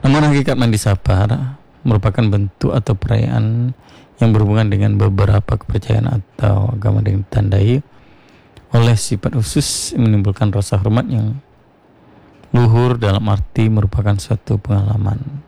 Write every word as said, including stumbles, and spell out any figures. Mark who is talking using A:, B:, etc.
A: Namun hakikat mandi safar merupakan bentuk atau perayaan yang berhubungan dengan beberapa kepercayaan atau agama yang ditandai oleh sifat khusus yang menimbulkan rasa hormat yang luhur dalam arti merupakan suatu pengalaman